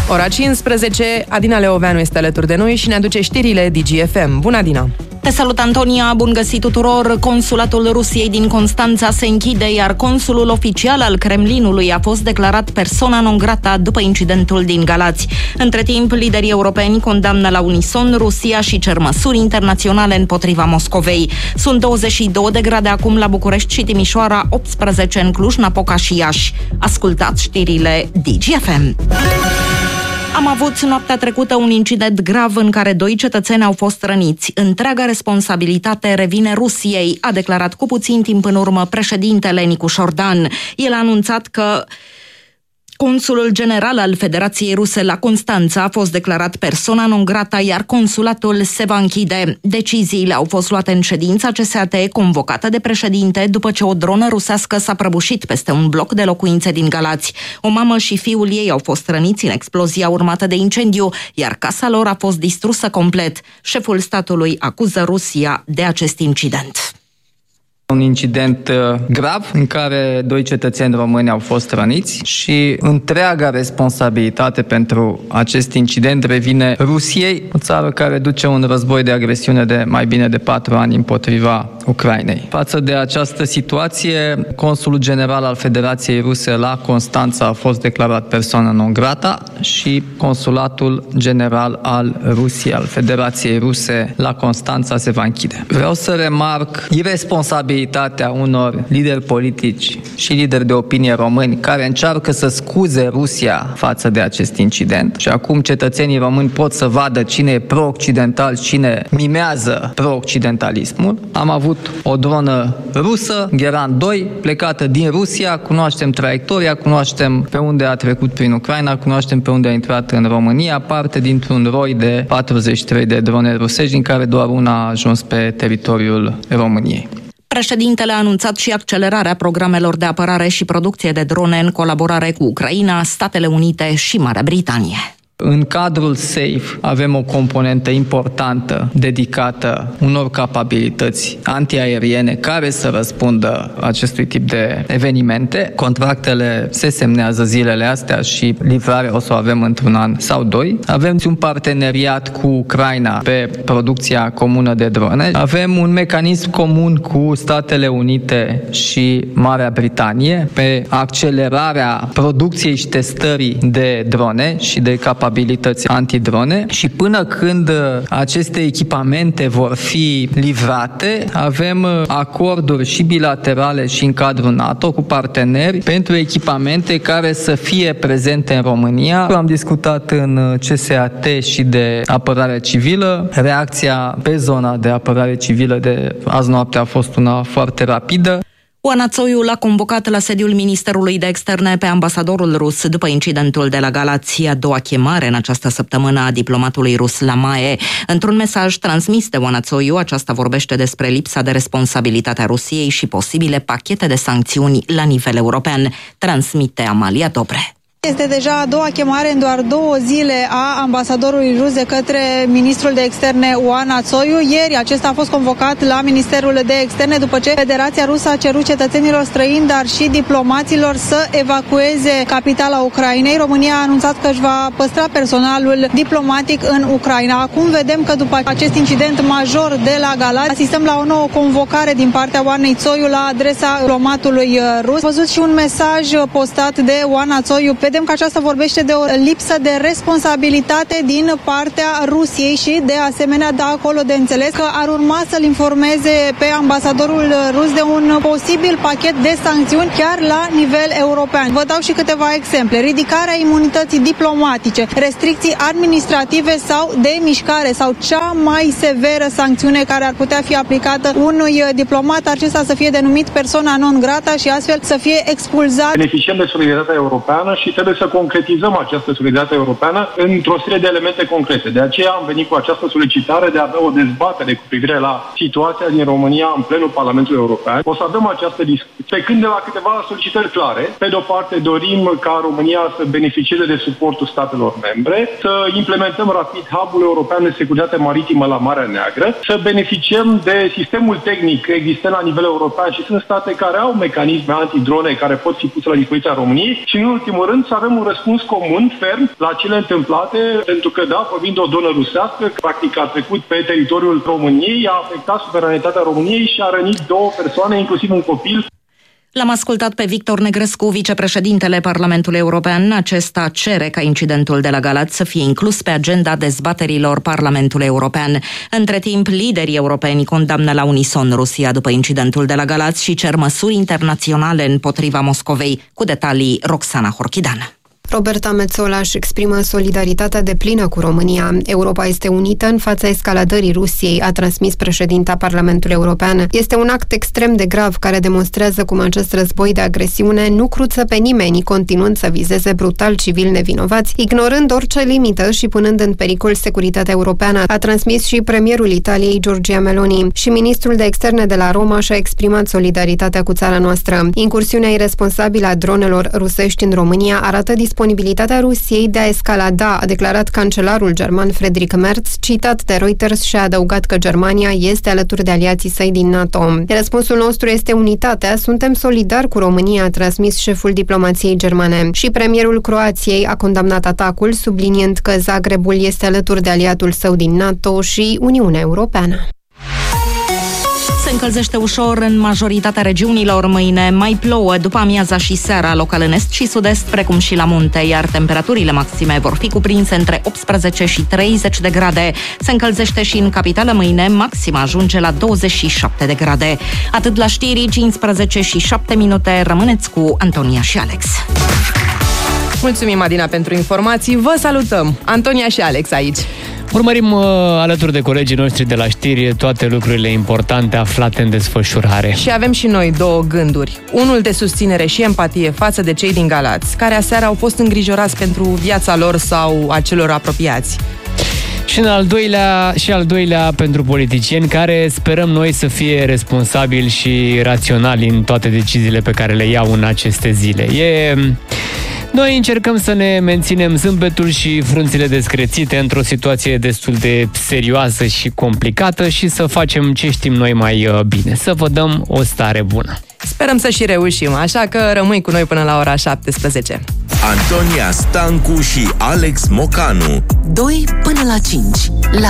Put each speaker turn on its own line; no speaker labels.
Ora 15, Adina Leoveanu este alături de noi și ne aduce știrile DGFM. Bună, Adina!
Te salut, Antonia! Bun găsit tuturor! Consulatul Rusiei din Constanța se închide, iar consulul oficial al Kremlinului a fost declarat persona non grata după incidentul din Galați. Între timp, liderii europeni condamnă la unison Rusia și cer măsuri internaționale împotriva Moscovei. Sunt 22 de grade acum la București și Timișoara, 18 în Cluj-Napoca și Iași. Ascultați știrile DGFM! Am avut noaptea trecută un incident grav în care 2 cetățeni au fost răniți. Întreaga responsabilitate revine Rusiei, a declarat cu puțin timp în urmă președintele Nicu Șordan. El a anunțat că consulul general al Federației Ruse la Constanța a fost declarat persona non grata, iar consulatul se va închide. Deciziile au fost luate în ședința CSAT convocată de președinte după ce o dronă rusească s-a prăbușit peste un bloc de locuințe din Galați. O mamă și fiul ei au fost răniți în explozia urmată de incendiu, iar casa lor a fost distrusă complet. Șeful statului acuză Rusia de acest incident.
Un incident grav în care 2 cetățeni români au fost răniți și întreaga responsabilitate pentru acest incident revine Rusiei, o țară care duce un război de agresiune de mai bine de 4 ani împotriva Ucrainei. Față de această situație, consulul general al Federației Ruse la Constanța a fost declarat persoană non grata și consulatul general al Rusiei, al Federației Ruse la Constanța se va închide. Vreau să remarc irresponsabilitatea unor lideri politici și lideri de opinie români care încearcă să scuze Rusia față de acest incident. Și acum cetățenii români pot să vadă cine e pro-occidental, cine mimează pro-occidentalismul. Am avut o dronă rusă, Geran 2, plecată din Rusia, cunoaștem traiectoria, cunoaștem pe unde a trecut prin Ucraina, cunoaștem pe unde a intrat în România, parte dintr-un roi de 43 de drone rusești, din care doar una a ajuns pe teritoriul României.
Președintele a anunțat și accelerarea programelor de apărare și producție de drone în colaborare cu Ucraina, Statele Unite și Marea Britanie.
În cadrul SAFE avem o componentă importantă dedicată unor capabilități antiaeriene care să răspundă acestui tip de evenimente. Contractele se semnează zilele astea și livrarea o să o avem într-un an sau 2. Avem un parteneriat cu Ucraina pe producția comună de drone. Avem un mecanism comun cu Statele Unite și Marea Britanie pe accelerarea producției și testării de drone și de capabilități antidrone și până când aceste echipamente vor fi livrate, avem acorduri și bilaterale și în cadrul NATO cu parteneri pentru echipamente care să fie prezente în România. Am discutat în CSAT și de apărare civilă. Reacția pe zona de apărare civilă de azi noapte a fost una foarte rapidă.
Oana Țoiu l-a convocat la sediul Ministerului de Externe pe ambasadorul rus după incidentul de la Galați, a doua chemare în această săptămână a diplomatului rus la MAE. Într-un mesaj transmis de Oana Țoiu, aceasta vorbește despre lipsa de responsabilitate a Rusiei și posibile pachete de sancțiuni la nivel european. Transmite Amalia Dobre.
Este deja a doua chemare în doar 2 zile a ambasadorului rus de către ministrul de externe Oana Țoiu. Ieri acesta a fost convocat la Ministerul de Externe după ce Federația Rusă a cerut cetățenilor străini, dar și diplomaților să evacueze capitala Ucrainei. România a anunțat că își va păstra personalul diplomatic în Ucraina. Acum vedem că după acest incident major de la Galați, asistăm la o nouă convocare din partea Oanei Țoiu la adresa diplomatului rus. Am văzut și un mesaj postat de Oana Țoiu. Vedem că aceasta vorbește de o lipsă de responsabilitate din partea Rusiei și de asemenea da acolo de înțeles că ar urma să-l informeze pe ambasadorul rus de un posibil pachet de sancțiuni chiar la nivel european. Vă dau și câteva exemple. Ridicarea imunității diplomatice, restricții administrative sau de mișcare sau cea mai severă sancțiune care ar putea fi aplicată unui diplomat, acesta să fie denumit persona non grata și astfel să fie expulzat.
Beneficiem de solidaritatea europeană și trebuie să concretizăm această solidaritate europeană într-o serie de elemente concrete. De aceea am venit cu această solicitare de a avea o dezbatere cu privire la situația din România în plenul Parlamentului European. O să avem această discuție pe când de la câteva solicitări clare. Pe de o parte dorim ca România să beneficieze de suportul statelor membre, să implementăm rapid hub-ul european de securitate maritimă la Marea Neagră, să beneficiem de sistemul tehnic existent la nivel european și sunt state care au mecanisme antidrone care pot fi puse la dispoziția României și în ultimul rând să avem un răspuns comun, ferm, la cele întâmplate, pentru că, da, vorbim de o zonă rusească, practic a trecut pe teritoriul României, a afectat suveranitatea României și a rănit 2 persoane, inclusiv un copil.
L-am ascultat pe Victor Negrescu, vicepreședintele Parlamentului European. Acesta cere ca incidentul de la Galați să fie inclus pe agenda dezbaterilor Parlamentului European. Între timp, liderii europeni condamnă la unison Rusia după incidentul de la Galați și cer măsuri internaționale împotriva Moscovei. Cu detalii, Roxana Horchidan.
Roberta Metsola își exprimă solidaritatea deplină cu România. Europa este unită în fața escaladării Rusiei, a transmis președinta Parlamentului European. Este un act extrem de grav care demonstrează cum acest război de agresiune nu cruță pe nimeni, continuând să vizeze brutal civili nevinovați, ignorând orice limită și punând în pericol securitatea europeană, a transmis și premierul Italiei Giorgia Meloni. Și ministrul de externe de la Roma și-a exprimat solidaritatea cu țara noastră. Incursiunea iresponsabilă a dronelor rusești în România arată disponibilitatea Rusiei de a escalada, a declarat cancelarul german Friedrich Merz, citat de Reuters, și a adăugat că Germania este alături de aliații săi din NATO. Răspunsul nostru este unitatea, suntem solidari cu România, a transmis șeful diplomației germane. Și premierul Croației a condamnat atacul, subliniind că Zagrebul este alături de aliatul său din NATO și Uniunea Europeană.
Se încălzește ușor în majoritatea regiunilor. Mâine mai plouă după amiaza și seara, local în est și sud-est, precum și la munte, iar temperaturile maxime vor fi cuprinse între 18 și 30 de grade. Se încălzește și în capitală mâine, maxima ajunge la 27 de grade. Atât la știri, 15 și 7 minute. Rămâneți cu Antonia și Alex.
Mulțumim, Adina, pentru informații. Vă salutăm! Antonia și Alex aici.
Urmărim alături de colegii noștri de la știri toate lucrurile importante aflate în desfășurare.
Și avem și noi 2 gânduri. Unul de susținere și empatie față de cei din Galați, care aseară au fost îngrijorați pentru viața lor sau a celor apropiați.
Și al doilea pentru politicieni, care sperăm noi să fie responsabili și raționali în toate deciziile pe care le iau în aceste zile. Noi încercăm să ne menținem zâmbetul și frunțile descrețite într-o situație destul de serioasă și complicată și să facem ce știm noi mai bine, să vă dăm o stare bună.
Sperăm să și reușim, așa că rămâi cu noi până la ora 17.
Antonia Stancu și Alex Mocanu.
2 până la 5.